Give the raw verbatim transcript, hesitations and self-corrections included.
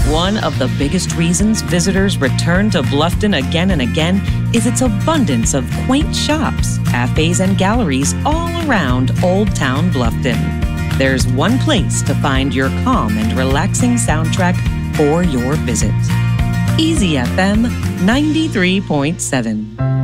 One of the biggest reasons visitors return to Bluffton again and again is its abundance of quaint shops, cafes, and galleries all around Old Town Bluffton. There's one place to find your calm and relaxing soundtrack for your visit. Easy F M ninety-three point seven.